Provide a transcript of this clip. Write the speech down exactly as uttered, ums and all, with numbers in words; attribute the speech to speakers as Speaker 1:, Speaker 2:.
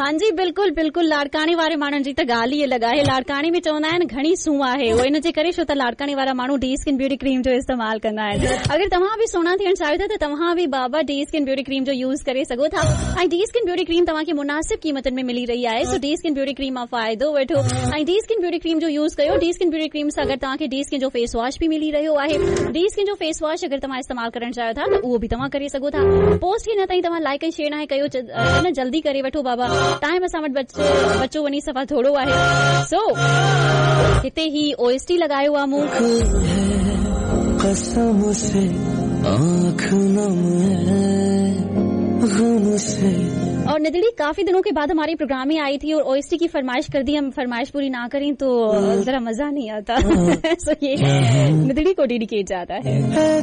Speaker 1: हाँ जी, बिल्कुल बिल्कुल लाड़काणी वारे माण्हुनि जी त ॻाल्हि ई अलॻि आहे। लाड़काणी में चवंदा आहिनि घणी सूंहं आहे, उहो इन जे करे छो त लाड़काणी वारा माण्हू डी स्किन ब्यूटी क्रीम जो इस्तेमाल कंदा आहिनि। अगरि तव्हां बि सुहिणा थियण चाहियो था त तव्हां बि बाबा डी स्किन ब्यूटी क्रीम जो यूज़ करे सघो था। ऐं डी स्किन ब्यूटी क्रीम तव्हांखे मुनासिब क़ीमतनि में मिली रही आहे, सो डी स्किन ब्यूटी क्रीम मां फ़ाइदो वठो ऐं डी स्किन ब्यूटी क्रीम जो यूज़ कयो। डी स्किन ब्यूटी क्रीम सां गॾु तव्हांखे डी स्किन जो फेस वॉश बि मिली रहियो आहे। डी स्किन जो फेस वॉश अगरि तव्हां इस्तेमाल करणु चाहियो था त उहो बि तव्हां करे सघो था। पोस्ट खे न ताईं तव्हां लाइक ऐं शेयर न कयो, न जल्दी करे वठो बाबा, टाइम असां वटि बचो बचो वञी सफ़ा थोरो आहे। सो हिते ही ओएसटी लॻायो आहे मूं
Speaker 2: कसम से आँख नम है गम से।
Speaker 1: और निधड़ी काफी दिनों के बाद हमारे प्रोग्राम में आई थी और ओएसटी की फरमाइश कर दी, हम फरमाइश पूरी ना करें तो जरा मजा नहीं आता। सो ये निधड़ी को डेडिकेट जाता है।